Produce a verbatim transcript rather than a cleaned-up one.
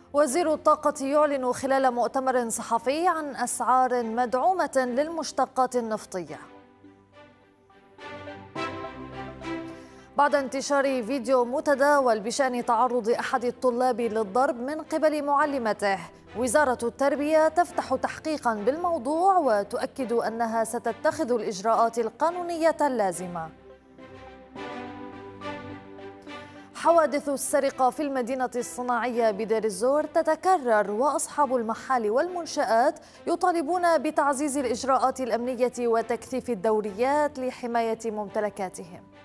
وزير الطاقة يعلن خلال مؤتمر صحفي عن أسعار مدعومة للمشتقات النفطية. بعد انتشار فيديو متداول بشأن تعرض أحد الطلاب للضرب من قبل معلمته، وزارة التربية تفتح تحقيقا بالموضوع وتؤكد أنها ستتخذ الإجراءات القانونية اللازمة. حوادث السرقة في المدينة الصناعية بدير الزور تتكرر، وأصحاب المحال والمنشآت يطالبون بتعزيز الإجراءات الأمنية وتكثيف الدوريات لحماية ممتلكاتهم.